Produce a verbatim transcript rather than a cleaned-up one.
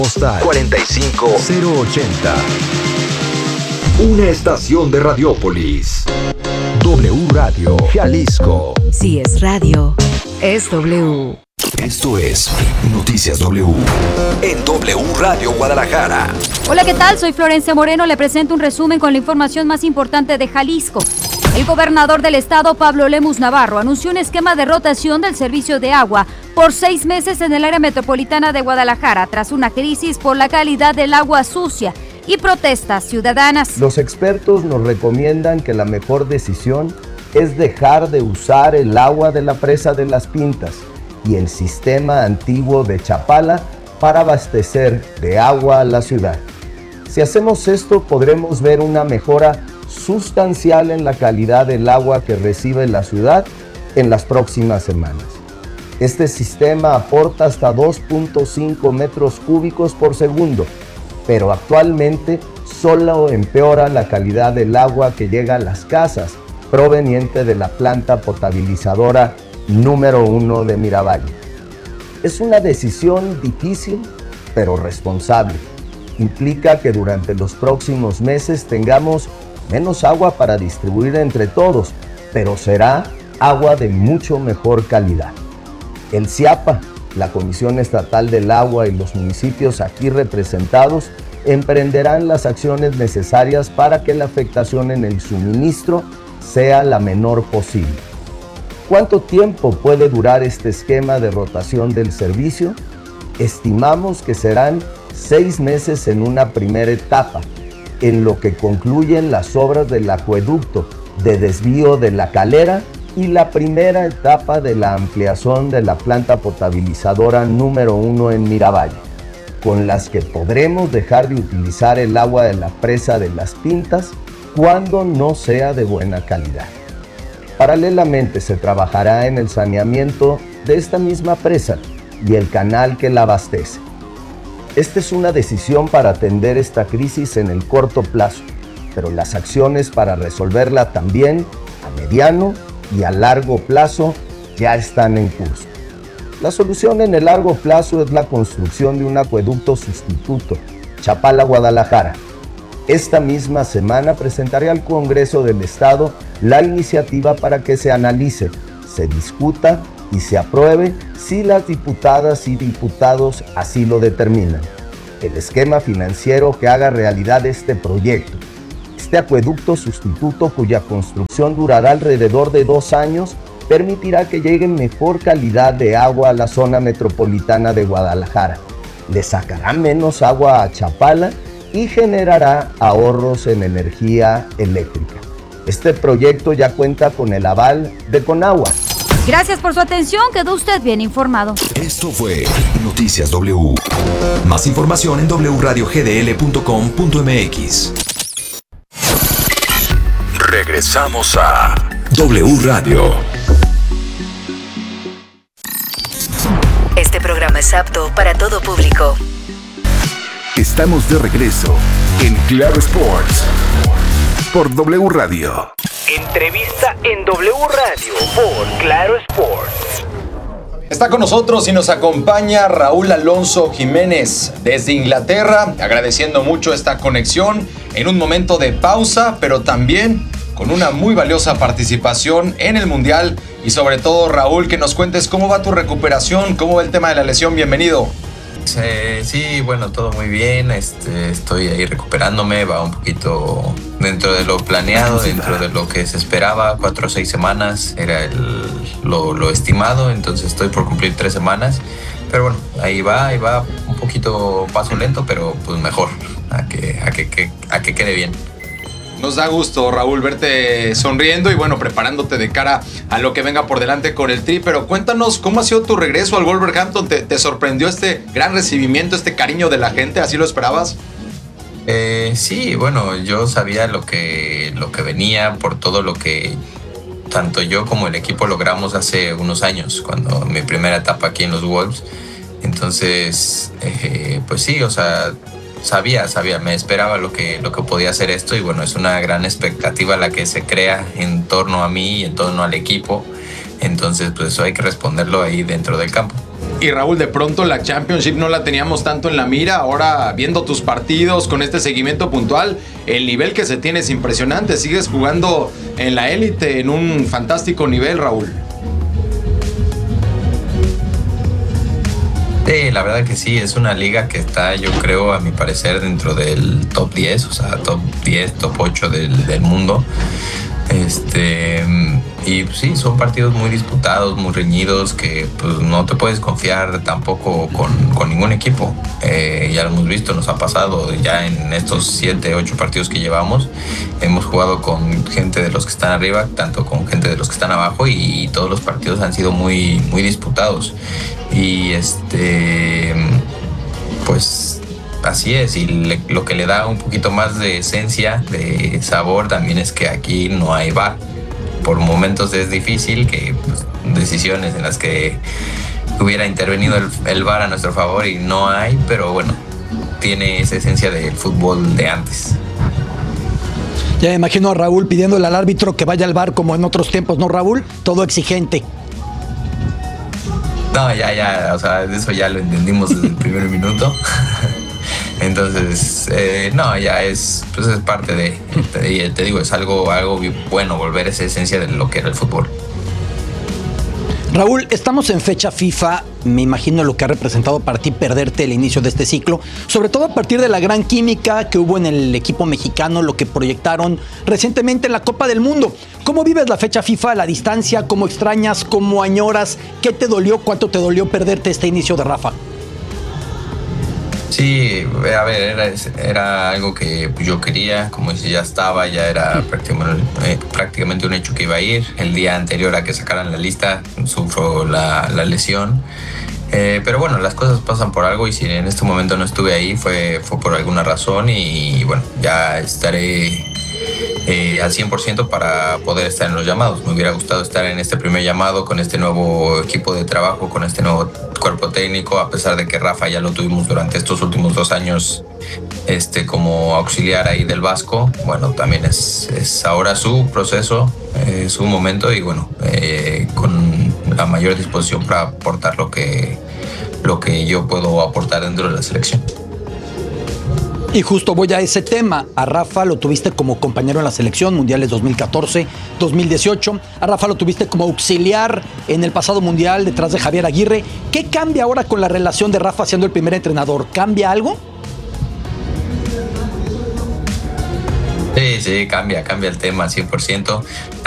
Postal cuarenta y cinco cero ochenta. Una estación de Radiópolis. W Radio Jalisco. Si es radio, es W. Esto es Noticias W en W Radio Guadalajara. Hola, ¿qué tal? Soy Florencia Moreno. Le presento un resumen con la información más importante de Jalisco. El gobernador del estado, Pablo Lemus Navarro, anunció un esquema de rotación del servicio de agua por seis meses en el área metropolitana de Guadalajara, tras una crisis por la calidad del agua sucia y protestas ciudadanas. Los expertos nos recomiendan que la mejor decisión es dejar de usar el agua de la presa de Las Pintas y el sistema antiguo de Chapala para abastecer de agua a la ciudad. Si hacemos esto, podremos ver una mejora sustancial en la calidad del agua que recibe la ciudad en las próximas semanas. Este sistema aporta hasta dos punto cinco metros cúbicos por segundo, pero actualmente solo empeora la calidad del agua que llega a las casas, proveniente de la planta potabilizadora número uno de Miravalle. Es una decisión difícil, pero responsable. Implica que durante los próximos meses tengamos menos agua para distribuir entre todos, pero será agua de mucho mejor calidad. El CIAPA, la Comisión Estatal del Agua, y los municipios aquí representados emprenderán las acciones necesarias para que la afectación en el suministro sea la menor posible. ¿Cuánto tiempo puede durar este esquema de rotación del servicio? Estimamos que serán seis meses en una primera etapa, en lo que concluyen las obras del acueducto de desvío de la Calera y la primera etapa de la ampliación de la planta potabilizadora número uno en Miravalle, con las que podremos dejar de utilizar el agua de la presa de Las Pintas cuando no sea de buena calidad. Paralelamente se trabajará en el saneamiento de esta misma presa y el canal que la abastece. Esta es una decisión para atender esta crisis en el corto plazo, pero las acciones para resolverla también a mediano y a largo plazo ya están en curso. La solución en el largo plazo es la construcción de un acueducto sustituto, Chapala-Guadalajara. Esta misma semana presentaré al Congreso del Estado la iniciativa para que se analice, se discuta y se apruebe si las diputadas y diputados así lo determinan. El esquema financiero que haga realidad este proyecto. Este acueducto sustituto, cuya construcción durará alrededor de dos años, permitirá que llegue mejor calidad de agua a la zona metropolitana de Guadalajara. Le sacará menos agua a Chapala y generará ahorros en energía eléctrica. Este proyecto ya cuenta con el aval de Conagua. Gracias por su atención, quedó usted bien informado. Esto fue Noticias W. Más información en doble u radio g d l punto com punto m x. Regresamos a W Radio. Este programa es apto para todo público. Estamos de regreso en Claro Sports por W Radio. Entrevista en W Radio por Claro Sports. Está con nosotros y nos acompaña Raúl Alonso Jiménez desde Inglaterra, agradeciendo mucho esta conexión en un momento de pausa, pero también con una muy valiosa participación en el Mundial. Y sobre todo, Raúl, que nos cuentes cómo va tu recuperación, cómo va el tema de la lesión. Bienvenido. Eh, sí, bueno, todo muy bien. Este, estoy ahí recuperándome, va un poquito dentro de lo planeado, dentro de lo que se esperaba. Cuatro o seis semanas era el, lo, lo estimado, entonces estoy por cumplir tres semanas. Pero bueno, ahí va, ahí va un poquito paso lento, pero pues mejor, a que, a que, que, a que quede bien. Nos da gusto, Raúl, verte sonriendo y bueno, preparándote de cara a lo que venga por delante con el Tri. Pero cuéntanos, ¿cómo ha sido tu regreso al Wolverhampton? ¿Te, te sorprendió este gran recibimiento, este cariño de la gente? ¿Así lo esperabas? Eh, sí, bueno, yo sabía lo que, lo que venía por todo lo que tanto yo como el equipo logramos hace unos años, cuando mi primera etapa aquí en los Wolves. Entonces, eh, pues sí, o sea... Sabía, sabía, me esperaba lo que, lo que podía hacer esto y bueno, es una gran expectativa la que se crea en torno a mí y en torno al equipo. Entonces, pues eso hay que responderlo ahí dentro del campo. Y Raúl, de pronto la Championship no la teníamos tanto en la mira. Ahora, viendo tus partidos con este seguimiento puntual, el nivel que se tiene es impresionante. Sigues jugando en la élite en un fantástico nivel, Raúl. Sí, la verdad que sí, es una liga que está, yo creo, a mi parecer, dentro del top diez, o sea, top diez, top ocho del, del mundo. Este, y pues, sí, son partidos muy disputados, muy reñidos, que pues no te puedes confiar tampoco con, con ningún equipo. Eh, ya lo hemos visto, nos ha pasado ya en estos siete, ocho partidos que llevamos. Hemos jugado con gente de los que están arriba, tanto con gente de los que están abajo, y, y todos los partidos han sido muy, muy disputados. Y este, pues así es, y le, lo que le da un poquito más de esencia, de sabor, también es que aquí no hay V A R. Por momentos es difícil, que pues, decisiones en las que hubiera intervenido el, el V A R a nuestro favor y no hay, pero bueno, tiene esa esencia del fútbol de antes. Ya me imagino a Raúl pidiéndole al árbitro que vaya al V A R como en otros tiempos, ¿no, Raúl? Todo exigente. No, ya, ya, o sea, eso ya lo entendimos desde el primer minuto. Entonces, eh, no, ya es, pues es parte de, te, te digo, es algo, algo bueno volver a esa esencia de lo que era el fútbol. Raúl, estamos en fecha FIFA, me imagino lo que ha representado para ti perderte el inicio de este ciclo, sobre todo a partir de la gran química que hubo en el equipo mexicano, lo que proyectaron recientemente en la Copa del Mundo. ¿Cómo vives la fecha FIFA a la distancia? ¿Cómo extrañas? ¿Cómo añoras? ¿Qué te dolió? ¿Cuánto te dolió perderte este inicio de Rafa? Sí, a ver, era, era algo que yo quería, como si ya estaba, ya era prácticamente, eh, prácticamente un hecho que iba a ir. El día anterior a que sacaran la lista, sufro la, la lesión. Eh, pero bueno, las cosas pasan por algo, y si en este momento no estuve ahí fue, fue por alguna razón, y bueno, ya estaré eh, al cien por ciento para poder estar en los llamados. Me hubiera gustado estar en este primer llamado con este nuevo equipo de trabajo, con este nuevo cuerpo técnico, a pesar de que Rafa ya lo tuvimos durante estos últimos dos años este, como auxiliar ahí del Vasco. Bueno, también es, es ahora su proceso, eh, su momento, y bueno, eh, con la mayor disposición para aportar lo que, lo que yo puedo aportar dentro de la selección. Y justo voy a ese tema. A Rafa lo tuviste como compañero en la selección, mundiales dos mil catorce, dos mil dieciocho. A Rafa lo tuviste como auxiliar en el pasado mundial detrás de Javier Aguirre. ¿Qué cambia ahora con la relación de Rafa siendo el primer entrenador? ¿Cambia algo? Sí, sí, cambia, cambia el tema cien por ciento.